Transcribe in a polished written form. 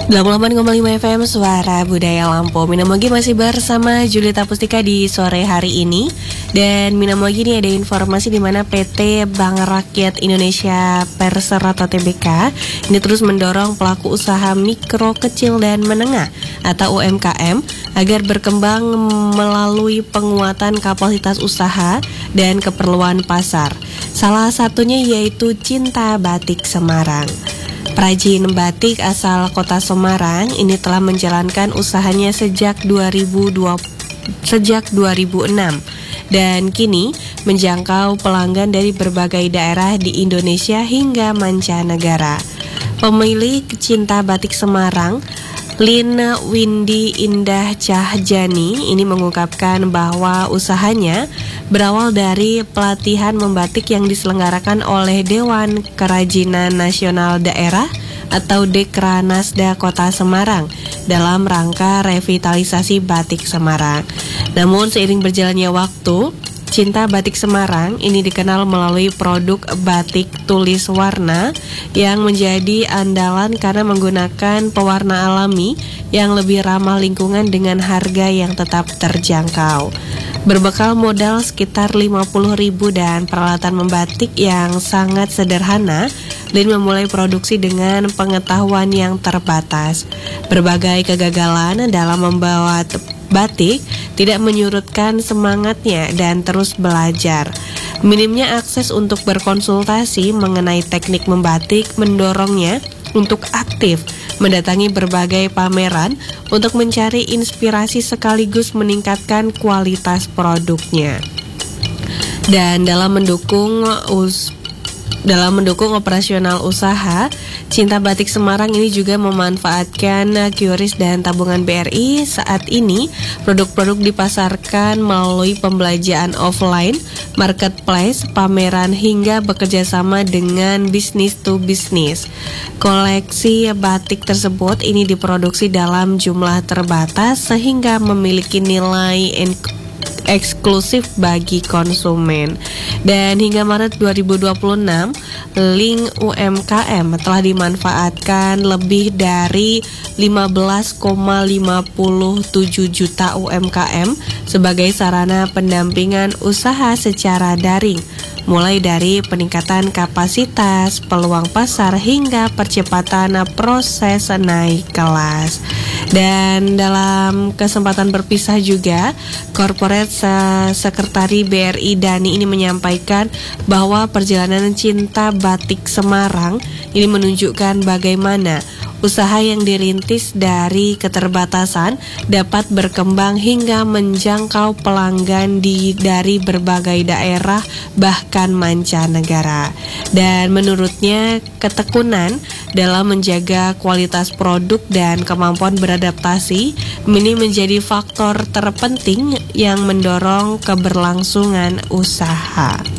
88,5 FM Suara Budaya Lampung. Minamogi masih bersama Julita Pustika di sore hari ini. Dan Minamogi ini ada informasi di mana PT Bank Rakyat Indonesia Persero atau TBK ini terus mendorong pelaku usaha mikro, kecil dan menengah atau UMKM agar berkembang melalui penguatan kapasitas usaha dan keperluan pasar. Salah satunya yaitu Cinta Batik Semarang. Perajin batik asal kota Semarang ini telah menjalankan usahanya sejak 2006 dan kini menjangkau pelanggan dari berbagai daerah di Indonesia hingga mancanegara. Pemilik Cinta Batik Semarang, Lin Windy Indah Cahjani ini mengungkapkan bahwa usahanya berawal dari pelatihan membatik yang diselenggarakan oleh Dewan Kerajinan Nasional Daerah atau Dekranasda Kota Semarang dalam rangka revitalisasi batik Semarang. Namun seiring berjalannya waktu, Cinta Batik Semarang ini dikenal melalui produk batik tulis warna yang menjadi andalan karena menggunakan pewarna alami yang lebih ramah lingkungan dengan harga yang tetap terjangkau. Berbekal modal sekitar 50.000 dan peralatan membatik yang sangat sederhana, Lin memulai produksi dengan pengetahuan yang terbatas. Berbagai kegagalan dalam membawa batik tidak menyurutkan semangatnya dan terus belajar. Minimnya akses untuk berkonsultasi mengenai teknik membatik mendorongnya untuk aktif mendatangi berbagai pameran untuk mencari inspirasi sekaligus meningkatkan kualitas produknya. Dan dalam mendukung operasional usaha, Cinta Batik Semarang ini juga memanfaatkan QRIS dan tabungan BRI. Saat ini, produk-produk dipasarkan melalui pembelanjaan offline, marketplace, pameran, hingga bekerjasama dengan bisnis to bisnis. Koleksi batik tersebut ini diproduksi dalam jumlah terbatas sehingga memiliki nilai eksklusif bagi konsumen. Dan hingga Maret 2026, link UMKM telah dimanfaatkan lebih dari 15,57 juta UMKM sebagai sarana pendampingan usaha secara daring, mulai dari peningkatan kapasitas, peluang pasar, hingga percepatan proses naik kelas. Dan dalam kesempatan berpisah juga, Corporate Sekretari BRI Dani ini menyampaikan bahwa perjalanan Cinta Batik Semarang ini menunjukkan bagaimana usaha yang dirintis dari keterbatasan dapat berkembang hingga menjangkau pelanggan dari berbagai daerah bahkan mancanegara. Dan menurutnya ketekunan dalam menjaga kualitas produk dan kemampuan beradaptasi ini menjadi faktor terpenting yang mendorong keberlangsungan usaha.